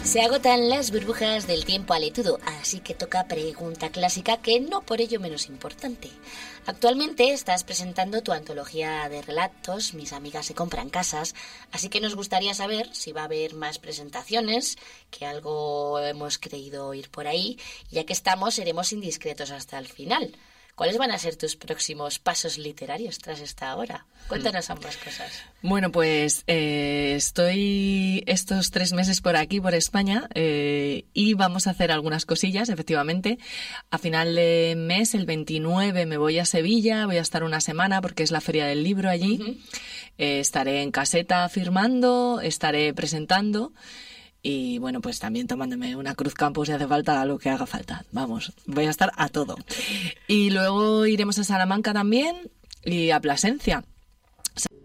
Se agotan las burbujas del tiempo aletudo, así que toca pregunta clásica que no por ello menos importante. Actualmente estás presentando tu antología de relatos, Mis amigas se compran casas, así que nos gustaría saber si va a haber más presentaciones, que algo hemos creído oír por ahí, y ya que estamos, seremos indiscretos hasta el final. ¿Cuáles van a ser tus próximos pasos literarios tras esta hora? Cuéntanos ambas cosas. Bueno, pues estoy estos 3 meses por aquí, por España, y vamos a hacer algunas cosillas, efectivamente. A final de mes, el 29, me voy a Sevilla, voy a estar una semana porque es la Feria del Libro allí. Uh-huh. Estaré en caseta firmando, estaré presentando. Y bueno, pues también tomándome una Cruz Campo si hace falta, lo que haga falta. Vamos, voy a estar a todo. Y luego iremos a Salamanca también y a Plasencia.